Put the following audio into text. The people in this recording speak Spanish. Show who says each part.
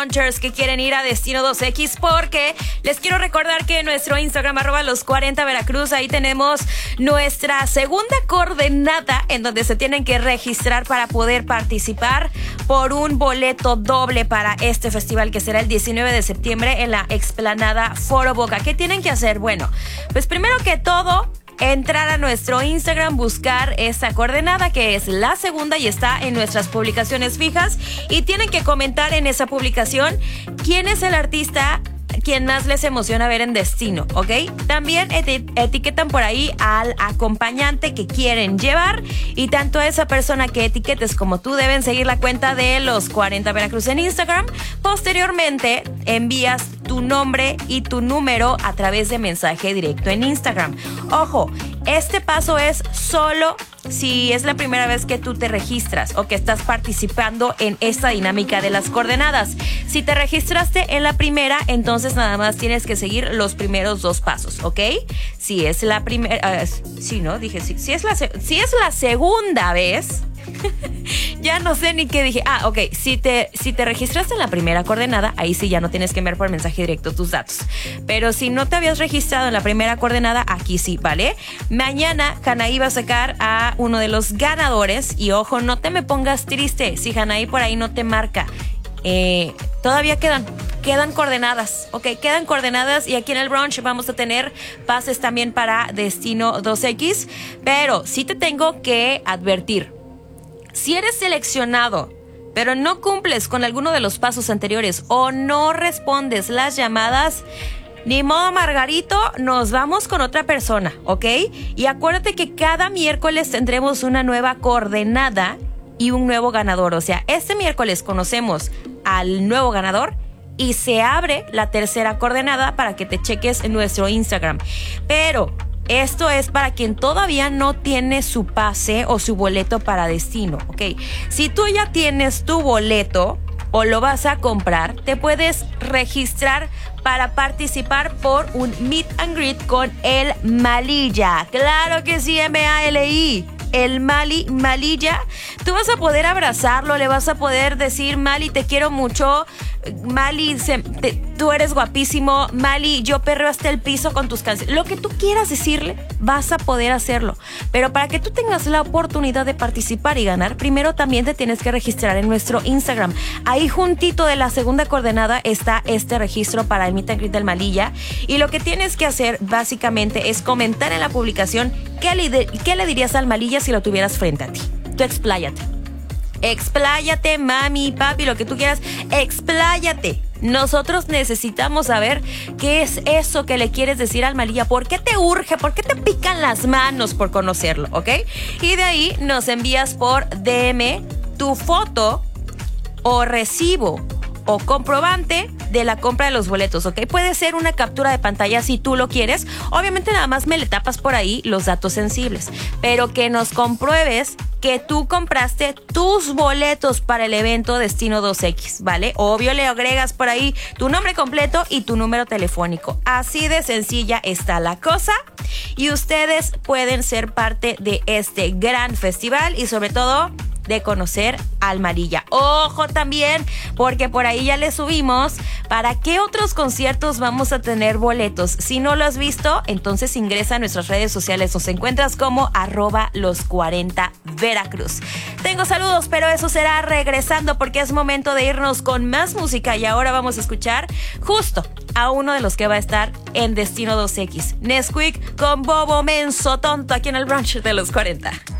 Speaker 1: brunchers que quieren ir a Destino 2X, porque les quiero recordar que en nuestro Instagram, @los40veracruz, ahí tenemos nuestra segunda coordenada en donde se tienen que registrar para poder participar por un boleto doble para este festival que será el 19 de septiembre en la explanada Foro Boca. ¿Qué tienen que hacer? Bueno, pues primero que todo, entrar a nuestro Instagram, buscar esa coordenada que es la segunda y está en nuestras publicaciones fijas, y tienen que comentar en esa publicación quién es el artista quien más les emociona ver en Destino, ¿ok? También etiquetan por ahí al acompañante que quieren llevar, y tanto esa persona que etiquetes como tú deben seguir la cuenta de los 40 Veracruz en Instagram. Posteriormente envías tu nombre y tu número a través de mensaje directo en Instagram. Ojo, este paso es solo si es la primera vez que tú te registras o que estás participando en esta dinámica de las coordenadas. Si te registraste en la primera, entonces nada más tienes que seguir los primeros dos pasos, ¿ok? Si es la primera... sí, ¿no? Dije sí. Si es la segunda vez... ya no sé ni qué dije. Ok. Si te registraste en la primera coordenada, ahí sí ya no tienes que enviar por mensaje directo tus datos. Pero si no te habías registrado en la primera coordenada, aquí sí, ¿vale? Mañana Hanaí va a sacar a uno de los ganadores. Y ojo, no te me pongas triste si Hanaí por ahí no te marca. Todavía quedan coordenadas, ok, quedan coordenadas, y aquí en el brunch vamos a tener pases también para Destino 2X, pero sí te tengo que advertir. Si eres seleccionado, pero no cumples con alguno de los pasos anteriores o no respondes las llamadas, ni modo, Margarito, nos vamos con otra persona, ¿ok? Y acuérdate que cada miércoles tendremos una nueva coordenada y un nuevo ganador. O sea, este miércoles conocemos al nuevo ganador y se abre la tercera coordenada para que te cheques en nuestro Instagram. Pero esto es para quien todavía no tiene su pase o su boleto para Destino, ¿ok? Si tú ya tienes tu boleto o lo vas a comprar, te puedes registrar para participar por un meet and greet con el Malilla. Claro que sí, Mali. El Malilla. Tú vas a poder abrazarlo, le vas a poder decir: Mali, te quiero mucho. Mali, tú eres guapísimo. Mali, yo perreo hasta el piso con tus canciones. Lo que tú quieras decirle, vas a poder hacerlo. Pero para que tú tengas la oportunidad de participar y ganar, primero también te tienes que registrar en nuestro Instagram. Ahí juntito de la segunda coordenada está este registro para el meet and greet del Malilla. Y lo que tienes que hacer básicamente es comentar en la publicación qué le dirías al Malilla si lo tuvieras frente a ti. Tú expláyate. Expláyate, mami, papi, lo que tú quieras, expláyate. Nosotros necesitamos saber qué es eso que le quieres decir al Malilla. ¿Por qué te urge? ¿Por qué te pican las manos por conocerlo? ¿Ok? Y de ahí nos envías por DM tu foto o recibo o comprobante de la compra de los boletos, ¿ok? Puede ser una captura de pantalla si tú lo quieres. Obviamente nada más me le tapas por ahí los datos sensibles, pero que nos compruebes que tú compraste tus boletos para el evento Destino 2X, ¿vale? Obvio, le agregas por ahí tu nombre completo y tu número telefónico. Así de sencilla está la cosa, y ustedes pueden ser parte de este gran festival y sobre todo de conocer al Malilla. Ojo también, porque por ahí ya le subimos para qué otros conciertos vamos a tener boletos. Si no lo has visto, entonces ingresa a nuestras redes sociales. Nos encuentras como @los40veracruz. Tengo saludos, pero eso será regresando, porque es momento de irnos con más música, y ahora vamos a escuchar justo a uno de los que va a estar en Destino 2X. Nesquik con Bobo Menso Tonto, aquí en el brunch de los 40.